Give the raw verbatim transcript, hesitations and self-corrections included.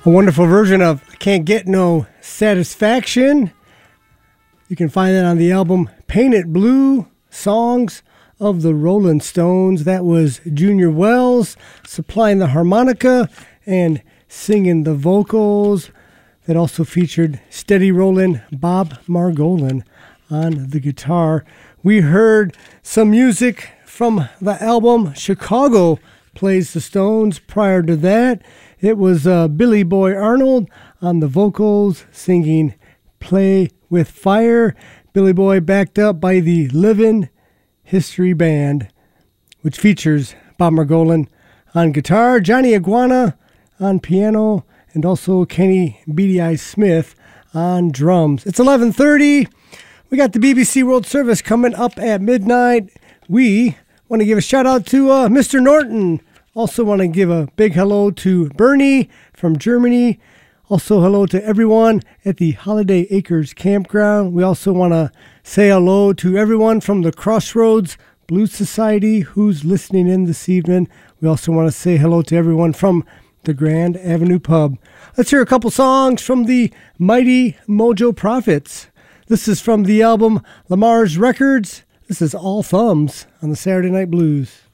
A wonderful version of Can't Get No Satisfaction. You can find that on the album Paint It Blue, Songs of the Rolling Stones. That was Junior Wells supplying the harmonica and singing the vocals. That also featured steady rolling Bob Margolin on the guitar. We heard some music from the album Chicago Plays the Stones. Prior to that, it was uh, Billy Boy Arnold on the vocals singing Play with Fire. Billy Boy backed up by the Living History Band, which features Bob Margolin on guitar, Johnny Iguana on piano, and also Kenny Beady Eye Smith on drums. It's eleven thirty. We got the B B C World Service coming up at midnight. We want to give a shout out to uh, Mister Norton. Also want to give a big hello to Bernie from Germany. Also hello to everyone at the Holiday Acres Campground. We also want to say hello to everyone from the Crossroads Blues Society who's listening in this evening. We also want to say hello to everyone from the Grand Avenue Pub. Let's hear a couple songs from the Mighty Mojo Prophets. This is from the album Lamar's Records. This is All Thumbs on the Saturday Night Blues.